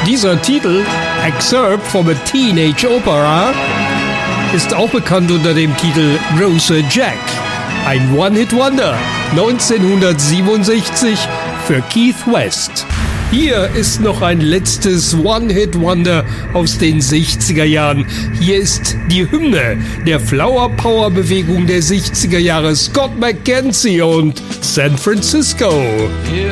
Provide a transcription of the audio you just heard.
Dieser Titel, Excerpt from a Teenage Opera, ist auch bekannt unter dem Titel Grocer Jack. Ein One-Hit-Wonder 1967 für Keith West. Hier ist noch ein letztes One-Hit-Wonder aus den 60er Jahren. Hier ist die Hymne der Flower-Power-Bewegung der 60er Jahre, Scott McKenzie und San Francisco.